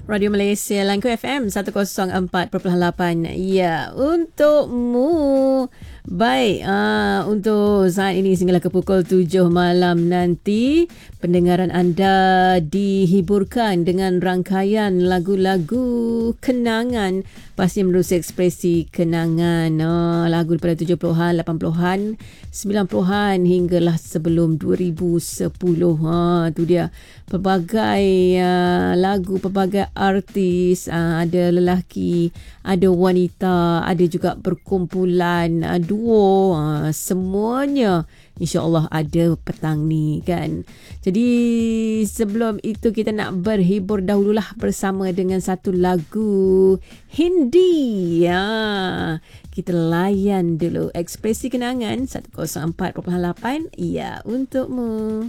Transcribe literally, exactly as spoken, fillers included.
Radio Malaysia Langko F M seratus empat perpuluhan lapan. Ya, untukmu. Baik, uh, untuk saat ini sehinggalah ke pukul tujuh malam nanti, pendengaran anda dihiburkan dengan rangkaian lagu-lagu kenangan, pasti menerusi ekspresi kenangan. Uh, lagu daripada tujuh puluhan, lapan puluhan, sembilan puluhan hinggalah sebelum dua ribu sepuluh. Ha, tu dia. Pelbagai uh, lagu, pelbagai artis, uh, ada lelaki, ada wanita, ada juga perkumpulan, uh, duo, uh, semuanya insya-Allah ada petang ni kan. Jadi sebelum itu kita nak berhibur dahululah bersama dengan satu lagu Hindi. Ya. Kita layan dulu ekspresi kenangan seratus empat perpuluhan lapan. Ya, untukmu.